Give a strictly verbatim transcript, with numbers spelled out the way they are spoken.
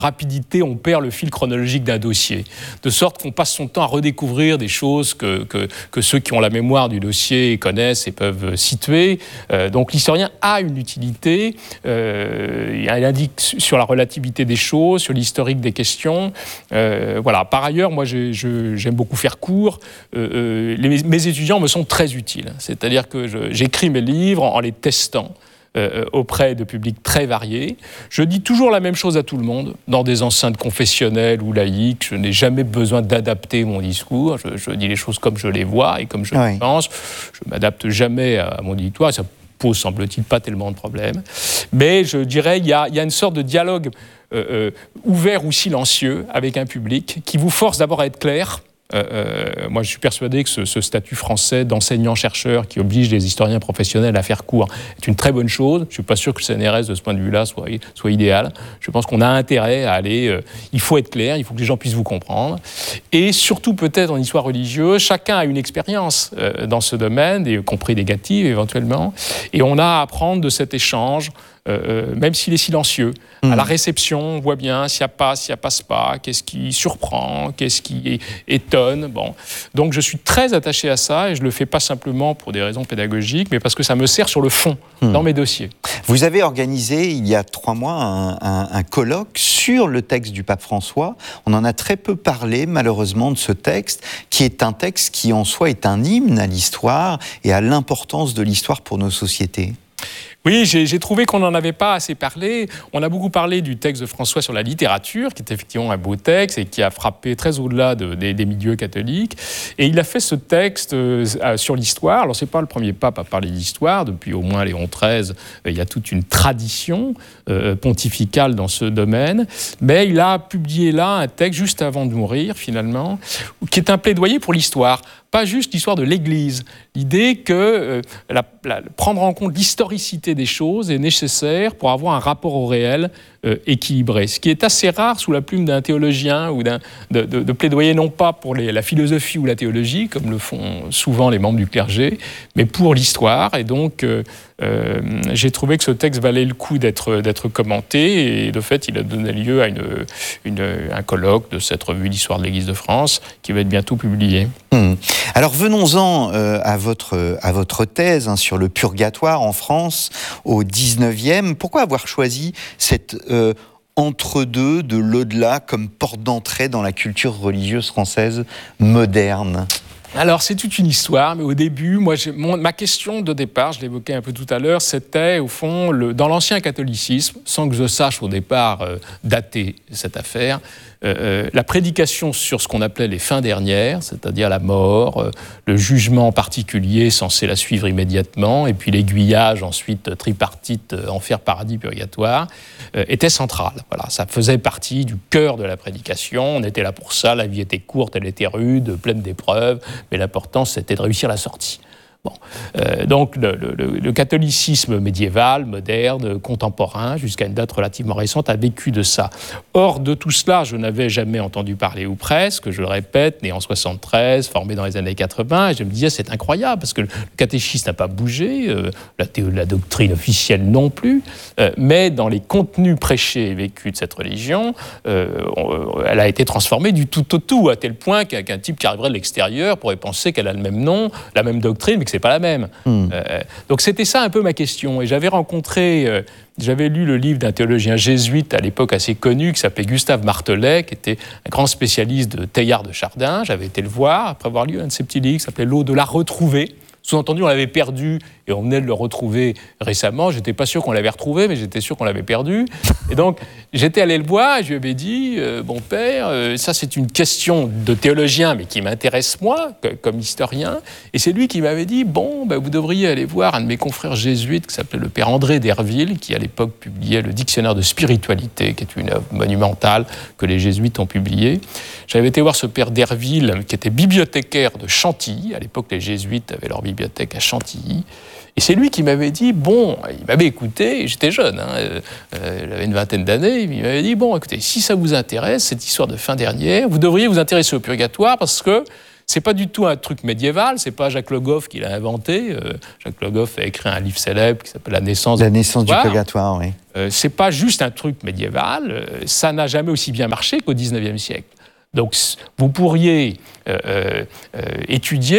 rapidité, on perd le fil chronologique d'un dossier, de sorte qu'on passe son temps à redécouvrir des choses que, que, que ceux qui ont la mémoire du dossier connaissent et peuvent situer. Euh, donc l'historien a une utilité, euh, il indique sur la relativité des choses, sur l'historique des questions. Euh, voilà. Par ailleurs, moi j'ai, je, j'aime beaucoup faire court. Euh, les, mes étudiants me sont très utiles, c'est-à-dire que je, j'écris mes livres en, en les testant. Euh, auprès de publics très variés. Je dis toujours la même chose à tout le monde, dans des enceintes confessionnelles ou laïques. Je n'ai jamais besoin d'adapter mon discours. Je, je dis les choses comme je les vois et comme je oui. les pense. Je ne m'adapte jamais à mon auditoire. Ça pose, semble-t-il, pas tellement de problèmes. Mais je dirais qu'il y, y a une sorte de dialogue euh, euh, ouvert ou silencieux avec un public qui vous force d'abord à être clair. Euh, euh, moi, je suis persuadé que ce, ce statut français d'enseignant-chercheur qui oblige les historiens professionnels à faire court est une très bonne chose. Je ne suis pas sûr que le C N R S, de ce point de vue-là, soit, soit idéal. Je pense qu'on a intérêt à aller... Euh, il faut être clair, il faut que les gens puissent vous comprendre. Et surtout, peut-être en histoire religieuse, chacun a une expérience euh, dans ce domaine, y compris négative éventuellement. Et on a à apprendre de cet échange, Euh, même s'il est silencieux. Mmh. À la réception, on voit bien s'il y a passe, s'il y a passe pas, qu'est-ce qui surprend, qu'est-ce qui étonne. Bon. Donc je suis très attaché à ça et je le fais pas simplement pour des raisons pédagogiques, mais parce que ça me sert sur le fond, mmh. dans mes dossiers. Vous avez organisé il y a trois mois un, un, un colloque sur le texte du pape François. On en a très peu parlé, malheureusement, de ce texte, qui est un texte qui en soi est un hymne à l'histoire et à l'importance de l'histoire pour nos sociétés. Oui, j'ai, j'ai trouvé qu'on n'en avait pas assez parlé. On a beaucoup parlé du texte de François sur la littérature, qui est effectivement un beau texte et qui a frappé très au-delà de, des, des milieux catholiques. Et il a fait ce texte euh, sur l'histoire. Alors, c'est pas le premier pape à parler d'histoire. Depuis au moins Léon treize, euh, il y a toute une tradition euh, pontificale dans ce domaine. Mais il a publié là un texte juste avant de mourir, finalement, qui est un plaidoyer pour l'histoire. Pas juste l'histoire de l'Église. L'idée que euh, la, la, prendre en compte l'historicité des choses est nécessaire pour avoir un rapport au réel euh, équilibré. Ce qui est assez rare sous la plume d'un théologien ou d'un, de, de, de plaidoyer non pas pour les, la philosophie ou la théologie, comme le font souvent les membres du clergé, mais pour l'histoire. Et donc, euh, euh, j'ai trouvé que ce texte valait le coup d'être, d'être commenté. Et de fait, il a donné lieu à une, une, un colloque de cette revue d'histoire de l'Église de France qui va être bientôt publié. Mmh. Alors venons-en euh, à, votre, à votre thèse hein, sur le purgatoire en France au dix-neuvième. Pourquoi avoir choisi cette euh, entre-deux de l'au-delà comme porte d'entrée dans la culture religieuse française moderne ? Alors, c'est toute une histoire, mais au début, moi, j'ai, mon, ma question de départ, je l'évoquais un peu tout à l'heure, c'était, au fond, le, dans l'ancien catholicisme, sans que je sache au départ euh, dater cette affaire, euh, la prédication sur ce qu'on appelait les fins dernières, c'est-à-dire la mort, euh, le jugement particulier censé la suivre immédiatement, et puis l'aiguillage ensuite tripartite, euh, enfer, paradis, purgatoire, euh, était centrale. Voilà, ça faisait partie du cœur de la prédication, on était là pour ça, la vie était courte, elle était rude, pleine d'épreuves, mais l'important, c'était de réussir la sortie. Bon. Euh, donc, le, le, le catholicisme médiéval, moderne, contemporain, jusqu'à une date relativement récente, a vécu de ça. Or, de tout cela, je n'avais jamais entendu parler, ou presque, je le répète, né en soixante-treize, formé dans les années quatre-vingts, et je me disais, c'est incroyable, parce que le catéchisme n'a pas bougé, euh, la, théo- la doctrine officielle non plus, euh, mais dans les contenus prêchés et vécus de cette religion, euh, on, elle a été transformée du tout au tout, à tel point qu'un, qu'un type qui arriverait de l'extérieur pourrait penser qu'elle a le même nom, la même doctrine, mais que c'est pas la même. Mmh. Euh, donc c'était ça un peu ma question. Et j'avais rencontré, euh, j'avais lu le livre d'un théologien jésuite à l'époque assez connu qui s'appelait Gustave Martelet, qui était un grand spécialiste de Teilhard de Chardin. J'avais été le voir après avoir lu un de ses petits livres qui s'appelait L'au-delà retrouvé. Sous-entendu, on l'avait perdu et on venait de le retrouver récemment. J'étais pas sûr qu'on l'avait retrouvé, mais j'étais sûr qu'on l'avait perdu. Et donc, j'étais allé le voir et je lui avais dit euh, « Bon père, euh, ça c'est une question de théologien, mais qui m'intéresse moi, que, comme historien. » Et c'est lui qui m'avait dit « Bon, ben, vous devriez aller voir un de mes confrères jésuites qui s'appelait le père André d'Herville, qui à l'époque publiait le Dictionnaire de spiritualité, qui est une œuvre monumentale que les jésuites ont publiée. » J'avais été voir ce père d'Herville, qui était bibliothécaire de Chantilly. À l'époque, les jésuites avaient leur bibliothèque à Chantilly. Et c'est lui qui m'avait dit, bon, il m'avait écouté, j'étais jeune, hein, euh, il avait une vingtaine d'années, il m'avait dit, bon, écoutez, si ça vous intéresse, cette histoire de fin dernière, vous devriez vous intéresser au purgatoire parce que c'est pas du tout un truc médiéval, c'est pas Jacques Le Goff qui l'a inventé. Euh, Jacques Le Goff a écrit un livre célèbre qui s'appelle La naissance, La naissance du purgatoire, oui. Euh, c'est pas juste un truc médiéval, euh, ça n'a jamais aussi bien marché qu'au dix-neuvième siècle. Donc vous pourriez euh, euh, étudier